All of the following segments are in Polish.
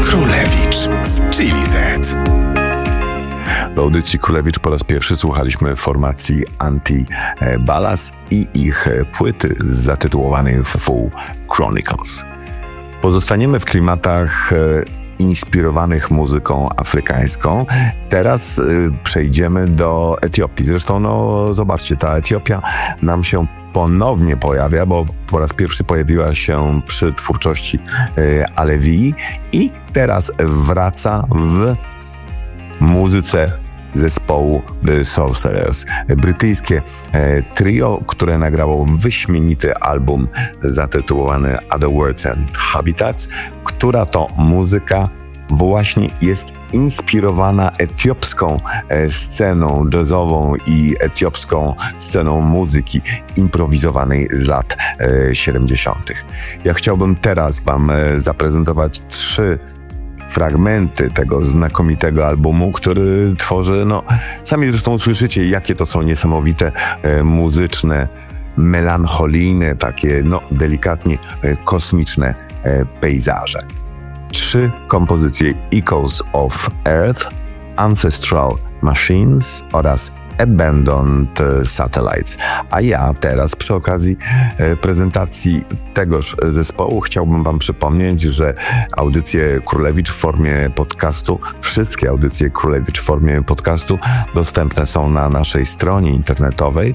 Królewicz w Chili Z. W audycji Królewicz po raz pierwszy słuchaliśmy formacji Anti-Ballas i ich płyty zatytułowanej Full Chronicles. Pozostaniemy w klimatach inspirowanych muzyką afrykańską. Teraz przejdziemy do Etiopii. Zresztą, zobaczcie, ta Etiopia nam się ponownie pojawia, bo po raz pierwszy pojawiła się przy twórczości Alevii i teraz wraca w muzyce zespołu The Sorcerers. Brytyjskie trio, które nagrało wyśmienity album zatytułowany Other Worlds and Habitats, która to muzyka właśnie jest inspirowana etiopską sceną jazzową i etiopską sceną muzyki improwizowanej z lat 70. Ja chciałbym teraz wam zaprezentować 3 fragmenty tego znakomitego albumu, który tworzy, sami zresztą słyszycie, jakie to są niesamowite, muzyczne, melancholijne, takie, delikatnie kosmiczne pejzaże. 3 kompozycje: Echoes of Earth, Ancestral Machines oraz Abandoned Satellites. A ja teraz przy okazji prezentacji tegoż zespołu chciałbym wam przypomnieć, że audycje Królewicz w formie podcastu, wszystkie audycje Królewicz w formie podcastu dostępne są na naszej stronie internetowej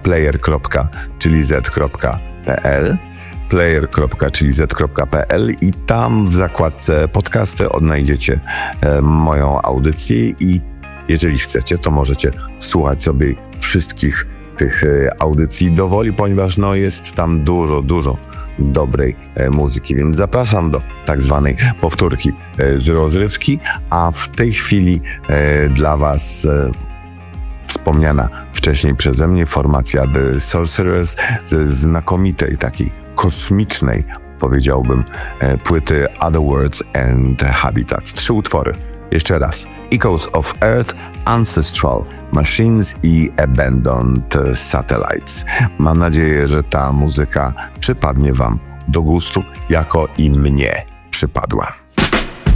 player.chiliz.pl i tam w zakładce podcasty odnajdziecie moją audycję i jeżeli chcecie, to możecie słuchać sobie wszystkich tych audycji dowoli, ponieważ jest tam dużo dobrej muzyki, więc zapraszam do tak zwanej powtórki z rozrywki, a w tej chwili dla was wspomniana wcześniej przeze mnie formacja The Sorcerers ze znakomitej, takiej kosmicznej, powiedziałbym, płyty Other Worlds and Habitats. 3 utwory. Jeszcze raz. Echoes of Earth, Ancestral Machines i Abandoned Satellites. Mam nadzieję, że ta muzyka przypadnie wam do gustu, jako i mnie przypadła.